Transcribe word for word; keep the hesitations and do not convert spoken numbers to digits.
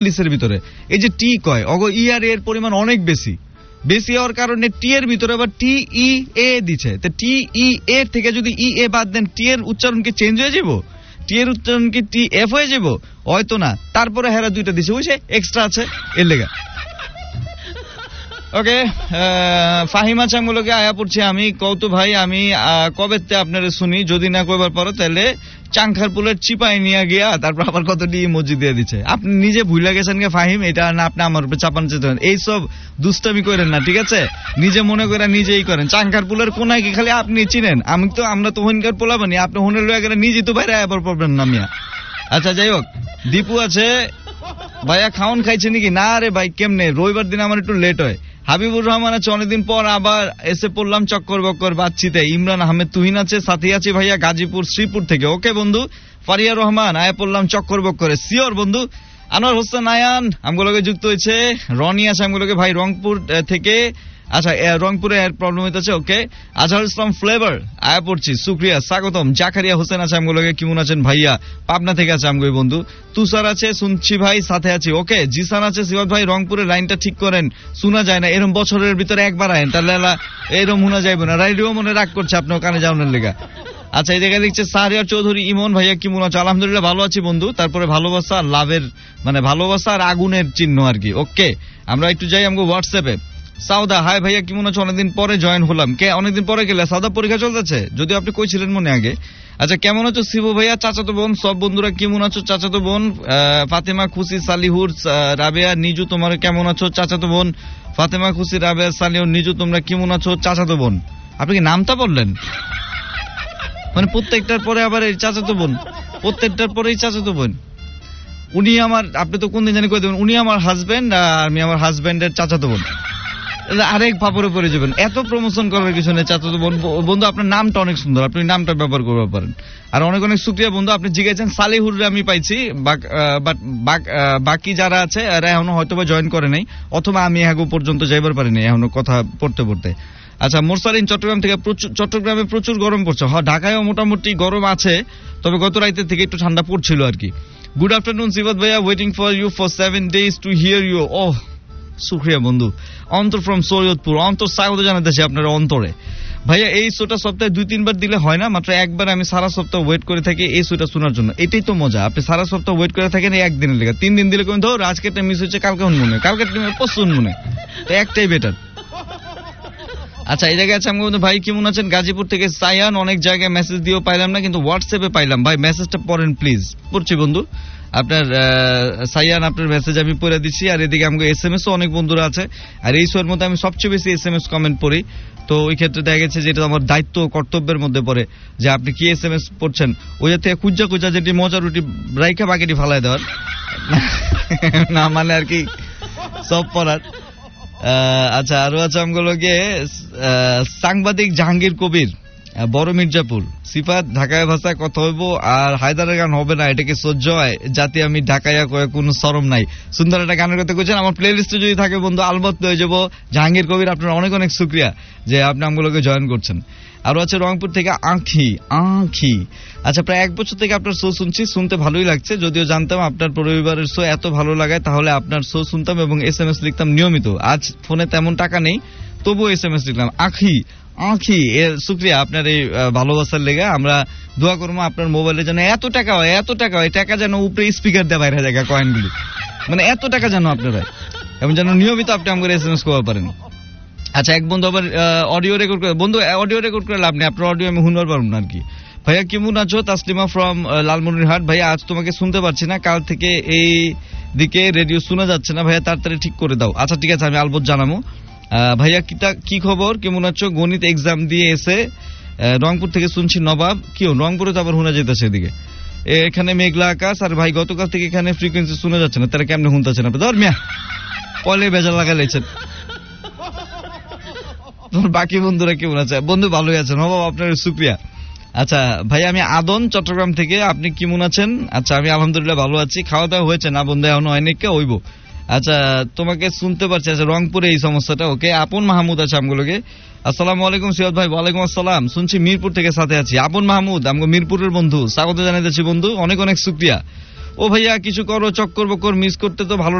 হাদিসের ভিতরে এই যে টি কয় অগ ই আর এর পরিমাণ অনেক বেশি বেশি হওয়ার কারণে টি এর ভিতরে আবার টি ই এ দিচ্ছে। তো টি ই এর থেকে যদি ই এ বাদ দেন টি এর উচ্চারণ কি চেঞ্জ হয়ে যাব? টি এর উচ্চারণ কি টি এফ হয়ে যাব? হয়তো না। তারপরে হেরা দুইটা দিছে বুঝছে এক্সট্রা আছে এর লেগা। ওকে, ফাহিমা চামগুলোকে আয়া পড়ছি আমি। কৌতু ভাই আমি কবেতে আপনারা শুনি, যদি না কইবার পারো তাহলে চাংখার পুলের চিপাই নিয়ে গিয়া তারপর আবার কতটি ইমোজি দিয়ে দিচ্ছে। আপনি নিজে ভুলে গেছেন কে ফাহিম? এটা না আপনি আমার উপরে চাপান চেতেন, এইসব দুষ্টামি করেন না, ঠিক আছে? নিজে মনে করে নিজেই করেন। চাংখার পুলের কোনায় কি খালি আপনি চিনেন? আমি তো আমরা তো হইনকার পোলাবানি, আপনি হনের লয়ে গেলে নিজে তো বাইরে আবার পড়বেন না মিয়া। আচ্ছা যাই হোক, দীপু আছে ভাইয়া খাওন খাইছে নাকি? না রে ভাই, কেমনে রবিবার দিন আমার একটু লেট হয়। হাবিবুর রহমান আছে অনেকদিন পর আবার এসে পড়লাম চক্কর বক্কর বাচ্চিতে। ইমরান আহমেদ তুহিন আছে, সাথে আছি ভাইয়া গাজীপুর শ্রীপুর থেকে। ওকে বন্ধু। ফারিয়া রহমান আয়া পড়লাম চক্কর বক্করে, সিওর বন্ধু। আনোয়ার হোসেন আয়ান আমগুলোকে যুক্ত হয়েছে। রনি আছে আমগুলোকে ভাই রংপুর থেকে। আচ্ছা রংপুরে এর প্রবলেম হইতেছে। ওকে, আজহার ইসলাম ফ্লেভার আয়া পড়ছি, শুক্রিয়া, স্বাগতম। জাকারিয়া হোসেন আছে আমগুলোকে, কেমন আছেন ভাইয়া? পাবনা থেকে আছে আমগুলো বন্ধু। তুষার আছে, শুনছি ভাই, সাথে আছি। ওকে, জিসান আছে, সিবাত ভাই রংপুরের লাইনটা ঠিক করেন, শোনা যায় না। এরকম বছরের ভিতরে একবার আয়েন, তাহলে এরকম শোনা যাইব না। রাইডিও মনে রাগ করছে আপনার কানে যাওয়ার লেগা। আচ্ছা এই জায়গায় লিখছে সারিয়ার চৌধুরী ইমন, ভাইয়া কেমন আছো? আলহামদুলিল্লাহ ভালো আছি বন্ধু। তারপরে ভালোবাসা লাভের মানে ভালোবাসা আর আগুনের চিহ্ন আর কি। ওকে, আমরা একটু যাই আমগো হোয়াটসঅ্যাপে। সাউদা হাই ভাইয়া কেমন আছো? অনেকদিন পরে জয়েন হলাম। কে অনেকদিন পরে গেলে? সাউদা পরীক্ষা চলতেছে, যদিও আপনি কইছিলেন মনে আগে। আচ্ছা কেমন আছো শিবু ভাইয়া? চাচাতো বোন সব বন্ধুরা কেমন আছো? চাচাতো বোন ফাতেমা খুশি সালিহুর রাবেয়া নিজু তোমার কেমন আছো? চাচাতো বোন ফাতেমা খুশি রাবেয়া সালিহুর নিজু তোমরা কেমন আছো? চাচাতো বোন আপনি কি নামটা বললেন? মানে প্রত্যেকটার পরে আবার এই চাচাতো বোন, প্রত্যেকটার পরেই চাচাতো বোন। উনি আমার, আপনি তো কোনদিন জানি কই দেবেন, উনি আমার হাজবেন্ড আর আমি আমার হাজবেন্ডের চাচাতো বোন। আরেক ভাপরে পড়ে যাবেন, এত প্রমোশন করার কিছু নেই। চাচাতো বোন বন্ধু আপনার নামটা অনেক সুন্দর, আপনি নামটা ব্যবহার করতে পারেন। আর অনেক অনেক শুকরিয়া বন্ধু, আপনি জিজ্ঞাসেন সালিহুর আমি পাইছি, বাকি যারা আছে এরা এখনো হয়তো বা জয়েন করে নাই, অথবা আমি আগো পর্যন্ত যাইবার পারিনি এখনো কথা পড়তে পড়তে। আচ্ছা মোরসালিন চট্টগ্রাম থেকে, চট্টগ্রামে প্রচুর গরম পড়ছে। হ্যাঁ ঢাকায়ও মোটামুটি গরম আছে, তবে গত রাতের থেকে একটু ঠান্ডা পড়ছিল আর কি। গুড আফটারনুন সিবাত ভাইয়া, waiting for you for seven days to here you. ওহ শুক্রিয়া বন্ধু। অন্তর ফ্রম সৈয়দপুর, অন্তর স্বাগত জানাতেছি আপনার অন্তরে। ভাইয়া এই শোটা সপ্তাহে দুই তিনবার দিলে হয় না? মাত্র একবার আমি সারা সপ্তাহ ওয়েট করে থাকি এই শোটা শোনার জন্য। এটাই তো মজা, আপনি সারা সপ্তাহ ওয়েট করে থাকেন একদিনের লেগে। তিন দিন দিলে কিন্তু ধর আজকে মিস হচ্ছে, কালকে মনে, কালকে পরশু মনে, তো একটাই বেটার। আচ্ছা এই জায়গায় আছে আমি ভাই কেমন আছেন? গাজীপুর থেকে সায়ান। অনেক জায়গায় মেসেজ দিয়েও পাইলাম না, কিন্তু হোয়াটসঅ্যাপে পাইলাম। ভাই মেসেজটা পড়েন প্লিজ। পড়ছি বন্ধু আপনার সাইয়ান, আপনার মেসেজ আমি পড়ে দিচ্ছি। আর এদিকে আমাকে এস এম এস ও অনেক বন্ধুরা আছে, আর এই শোয়ের মধ্যে আমি সবচেয়ে বেশি এস এম এস কমেন্ট পড়ি। তো ওই ক্ষেত্রে দেখা গেছে যেটা আমার দায়িত্ব কর্তব্যের মধ্যে পড়ে যে আপনি কি এস এম এস পড়ছেন, ওই থেকে কুজা কুজা যেটি মজা রুটি রাইখা বাকিটি ফালাই দেওয়ার না, মানে আর কি সব পড়ার। আচ্ছা আরো আছে আমগুলোকে সাংবাদিক জাহাঙ্গীর কবির, বড় মির্জাপুর। সিফাত ঢাকায় ভাষায় কথা হইব আর হায়দারের গান হবে না, এটাকে সহ্য হয় জাতি আমি ঢাকাইয়া কয়ে কোনো শরম নাই। সুন্দর একটা গানের কথা কইছেন, আমার প্লে লিস্টে যদি থাকে বন্ধু আলবত হয়ে যাবো। জাহাঙ্গীর কবির আপনার অনেক অনেক শুক্রিয়া যে আপনি আমগুলোকে জয়েন করছেন। আরো আছে রংপুর থেকে আঁখি আঁখি। আচ্ছা প্রায় এক বছর থেকে আপনার শো শুনছি, শুনতে ভালোই লাগছে। যদিও জানতাম আপনার রবিবারের শো এত ভালো লাগায় তাহলে আপনার শো শুনতাম এবং এস এম এস লিখতাম নিয়মিত। আজ ফোনে তেমন টাকা নেই, তবুও এস এম এস লিখলাম। আঁখি আঁখি এর শুক্রিয়া আপনার এই ভালোবাসার লেগে। আমরা দোয়া করবো আপনার মোবাইলে যেন এত টাকা হয়, এত টাকা হয়, টাকা যেন উপরে স্পিকার দেওয়া বাইরে জায়গা কয়েনগুলি, মানে এত টাকা যেন আপনার হয় এবং যেন নিয়মিত আপনি আমাকে এস এম এস করতে পারেন। আচ্ছা এক বন্ধু আবার অডিও রেকর্ড করে, বন্ধু অডিও রেকর্ড করে লাভ নেই, আপনার অডিও আমি শুনবার পারবো না আর কি। ভাইয়া কেমন আছো? তাসলিমা ফ্রম লালমনিরহাট। ভাইয়া আজ তোমাকে শুনতে পারছি না, কাল থেকে এই দিকে রেডিও শোনা যাচ্ছে না, ভাইয়া তাড়াতাড়ি ঠিক করে দাও। আচ্ছা ঠিক আছে আমি আলবত জানাবো। ভাইয়া কিটা কি খবর, কেমন আছো? গণিত এক্সাম দিয়ে এসে রংপুর থেকে শুনছি নবাব। কি রংপুরে তো আবার শোনা যেতেছে এদিকে, এখানে মেঘলা আকাশ। আর ভাই গতকাল থেকে এখানে ফ্রিকোয়েন্সি শোনা যাচ্ছে না, তারা কেমনে শুনতেছেন আপনি? ধর মিয়া পলে বেজাল লাগাইছেন। বাকি বন্ধুরা কেমন আছে? বন্ধু ভালোই আছেন নবাব, আপনার শুক্রিয়া। আচ্ছা ভাই আমি আদন চট্টগ্রাম থেকে, আপনি কেমন আছেন? আচ্ছা আমি আলহামদুলিল্লাহ ভালো আছি। খাওয়া দাওয়া হয়েছে না বন্ধু? এখন হয়নি, কে হইব। আচ্ছা তোমাকে শুনতে পারছি। আচ্ছা রংপুরে এই সমস্যাটা। ওকে আপন মাহমুদ আছে আমগুলোকে। আসসালামু আলাইকুম সিয়াদ ভাই। ওয়ালাইকুম আসসালাম। শুনছি মিরপুর থেকে সাথে আছি। আপন মাহমুদ আমগো মিরপুরের বন্ধু, স্বাগত জানাইতেছি বন্ধু, অনেক অনেক শুকরিয়া। ও ভাইয়া কিছু করো, চক্কর বক্কর মিস করতে তো ভালো